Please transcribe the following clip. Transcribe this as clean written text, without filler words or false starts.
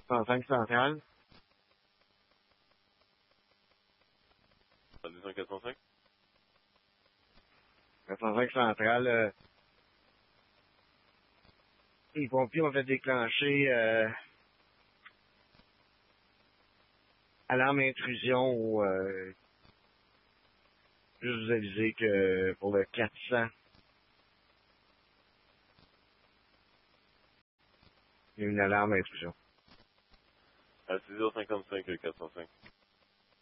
105 centrale. 405. 405 centrale. Les pompiers ont fait déclencher alarme intrusion ou juste vous aviser que pour le 400, il y a une alarme intrusion. À 6h55, le 405.